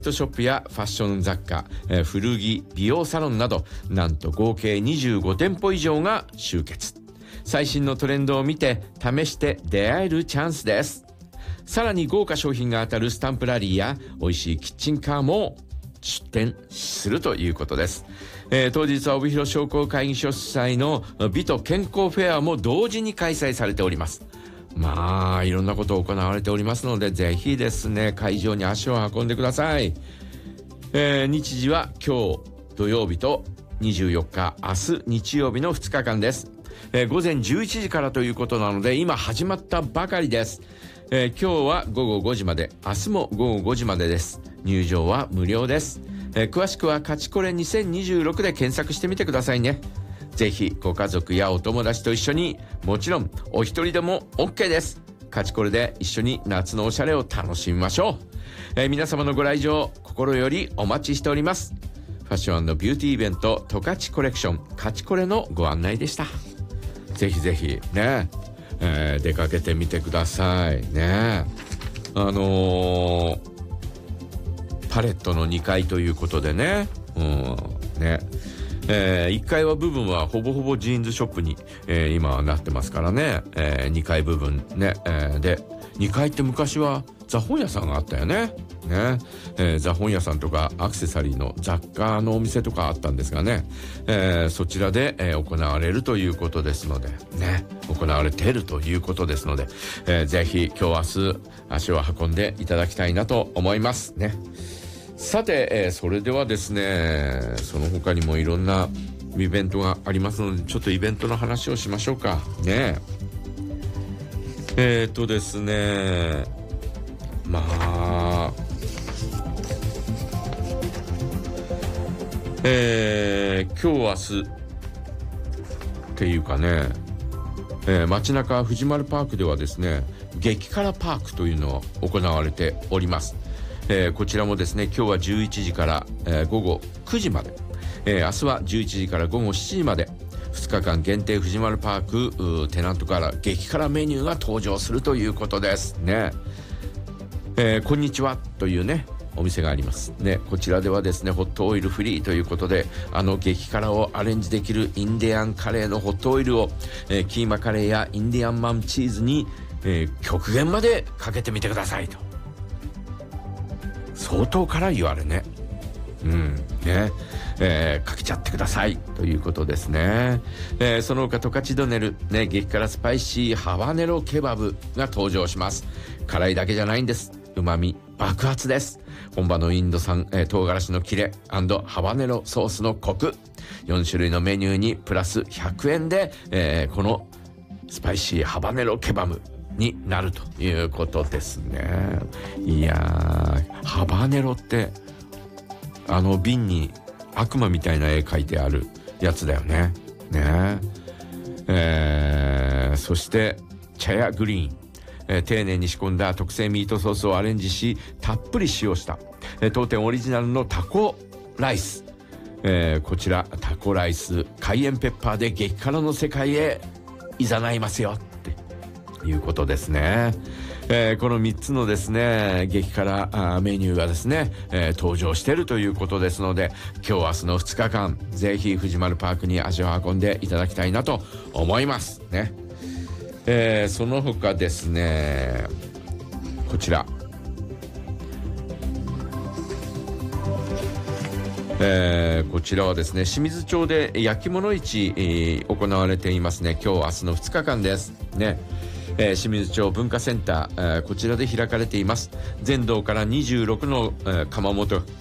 ショップやファッション雑貨、古着、美容サロンなど、なんと合計25店舗以上が集結。最新のトレンドを見て試して出会えるチャンスです。さらに豪華商品が当たるスタンプラリーや美味しいキッチンカーも出店するということです。当日は帯広商工会議所主催の美と健康フェアも同時に開催されております。まあいろんなこと行われておりますので、ぜひですね会場に足を運んでください。日時は今日土曜日と24日明日日曜日の2日間です。午前11時からということなので今始まったばかりです。今日は午後5時まで、明日も午後5時までです。入場は無料です。詳しくはカチコレ2026で検索してみてくださいね。ぜひご家族やお友達と一緒に、もちろんお一人でも OK です。カチコレで一緒に夏のおしゃれを楽しみましょう。皆様のご来場心よりお待ちしております。ファッション&ビューティーイベント十勝コレクションカチコレのご案内でした。ぜひぜひね、出かけてみてくださいね。パレットの2階ということでね、1階は部分はほぼほぼジーンズショップに、今はなってますからね、2階部分ね、で2階って昔はザ本屋さんがあったよね。ザ本屋さんとかアクセサリーの雑貨のお店とかあったんですがね、そちらで、行われるということですのでね、行われているということですので、ぜひ今日明日足を運んでいただきたいなと思いますね。さて、それではですね、その他にもいろんなイベントがありますので、ちょっとイベントの話をしましょうかね。ですね、まあ今日明日っていうかね、街中藤丸パークではですね、激辛パークというのを行われております。こちらもですね、今日は11時から、午後9時まで、明日は11時から午後7時まで2日間限定藤丸パークテナントから激辛メニューが登場するということですね。こんにちはというねお店がありますね。こちらではですね、ホットオイルフリーということで、激辛をアレンジできるインディアンカレーのホットオイルを、キーマカレーやインディアンマンチーズに、極限までかけてみてくださいと。相当辛いよあれね。かけちゃってくださいということですね。その他十勝ドネル、激辛スパイシーハバネロケバブが登場します。辛いだけじゃないんです。旨味爆発です。本場のインド産、唐辛子のキレ&ハバネロソースのコク、4種類のメニューにプラス100円で、このスパイシーハバネロケバブになるということですね。いやー、ハバネロって瓶に悪魔みたいな絵描いてあるやつだよね。そして茶屋グリーン、丁寧に仕込んだ特製ミートソースをアレンジしたっぷり使用した、当店オリジナルのタコライス、こちらタコライスカイエンペッパーで激辛の世界へ誘いますよっていうことですね。この3つのですね激辛メニューがですね、登場しているということですので、今日明日の2日間ぜひ藤丸パークに足を運んでいただきたいなと思いますね。その他ですね、こちら、こちらはですね、清水町で焼き物市、行われていますね。今日明日の2日間ですね。清水町文化センター、こちらで開かれています。全道から26の、窯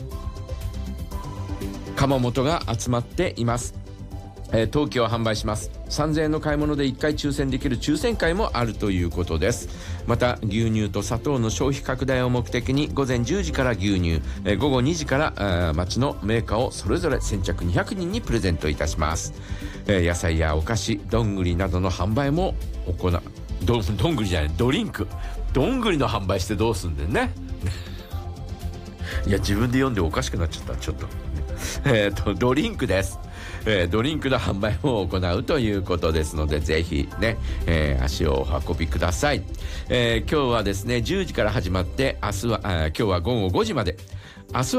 元が集まっています。陶器を販売します。3000円の買い物で1回抽選できる抽選会もあるということです。また牛乳と砂糖の消費拡大を目的に午前10時から牛乳、午後2時から町のメーカーをそれぞれ先着200人にプレゼントいたします。野菜やお菓子、どんぐりなどの販売も行う。どんぐりじゃない、ドリンク。どんぐりの販売してどうすんでねいや自分で読んでおかしくなっちゃったちょっとドリンクです。ドリンクの販売も行うということですので、ぜひね、足をお運びください。今日はですね10時から始まって、今日は午後5時まで明日